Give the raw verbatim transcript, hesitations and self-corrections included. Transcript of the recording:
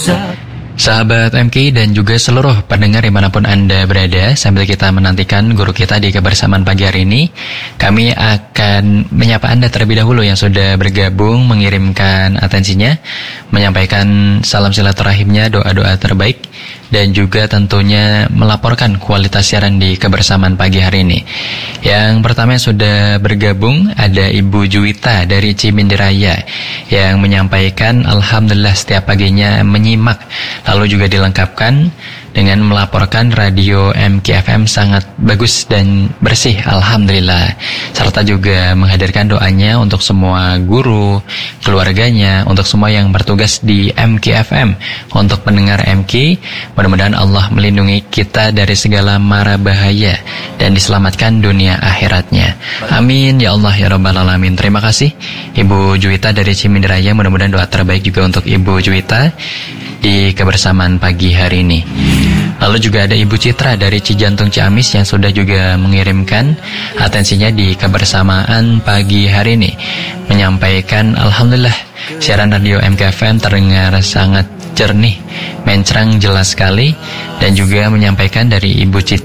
Sahabat M K dan juga seluruh pendengar dimanapun Anda berada, sambil kita menantikan guru kita di kebersamaan pagi hari ini, kami akan menyapa Anda terlebih dahulu yang sudah bergabung, mengirimkan atensinya, menyampaikan salam silaturahimnya, doa-doa terbaik, dan juga tentunya melaporkan kualitas siaran di kebersamaan pagi hari ini. Yang pertama yang sudah bergabung ada Ibu Juwita dari Cimindiraya yang menyampaikan Alhamdulillah setiap paginya menyimak, lalu juga dilengkapkan dengan melaporkan radio M K F M sangat bagus dan bersih, Alhamdulillah. Serta juga menghadirkan doanya untuk semua guru, keluarganya, untuk semua yang bertugas di M K F M. Untuk pendengar M K, mudah-mudahan Allah melindungi kita dari segala mara bahaya dan diselamatkan dunia akhiratnya. Amin ya Allah ya Rabbal Alamin. Terima kasih Ibu Juwita dari Cimindiraya. Mudah-mudahan doa terbaik juga untuk Ibu Juwita di kebersamaan pagi hari ini. Lalu juga ada Ibu Citra dari Cijantung Ciamis yang sudah juga mengirimkan atensinya di kebersamaan pagi hari ini, menyampaikan Alhamdulillah siaran radio M K F M terdengar sangat jernih, mencrang jelas sekali, dan juga menyampaikan dari Ibu Citra